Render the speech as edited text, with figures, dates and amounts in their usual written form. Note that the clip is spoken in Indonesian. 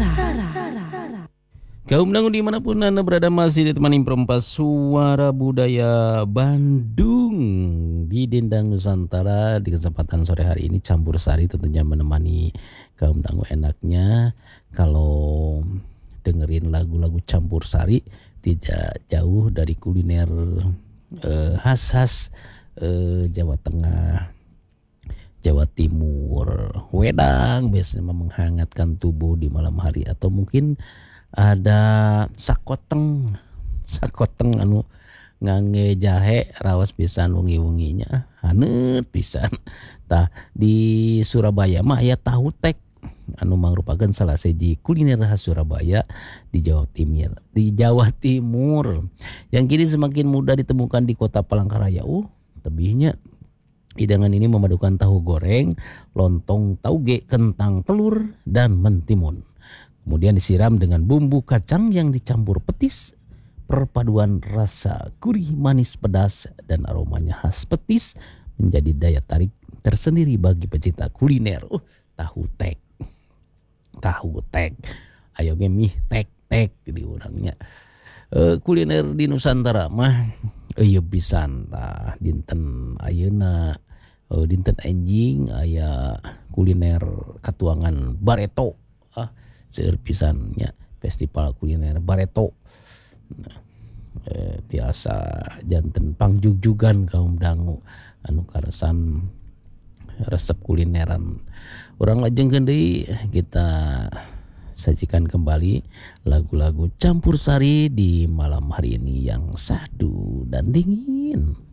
Kaum dangu dimanapun Anda berada masih ditemani perempas suara budaya Bandung di Dendang Nusantara. Di kesempatan sore hari ini Campur Sari tentunya menemani kaum dangu. Enaknya kalau dengerin lagu-lagu Campur Sari tidak jauh dari kuliner khas-khas Jawa Tengah, Jawa Timur. Wedang biasanya menghangatkan tubuh di malam hari, atau mungkin ada sakoteng anu ngangge jahe rawas pisan wengi-wenginya haneut pisan. Tah di Surabaya mah aya tahu tek anu mangrupakeun salah siji kuliner khas Surabaya di Jawa Timur yang kini semakin mudah ditemukan di kota Palangkaraya. Tebihnya hidangan ini memadukan tahu goreng, lontong tauge, kentang, telur, dan mentimun. Kemudian disiram dengan bumbu kacang yang dicampur petis. Perpaduan rasa gurih, manis, pedas, dan aromanya khas petis menjadi daya tarik tersendiri bagi pecinta kuliner. Tahu tek. Ayo ge mih tek di urangnya. Kuliner di Nusantara mah ieu pisan tah dinten ayeuna dinten enjing aya kuliner katuangan Bareto. Seueur pisannya festival kuliner Bareto. Tiasa janten pangjugjugan kaum dangu anu karesan resep kulineran. Urang lajengkeun deui kita sajikan kembali lagu-lagu Campur Sari di malam hari ini yang sahdu dan dingin.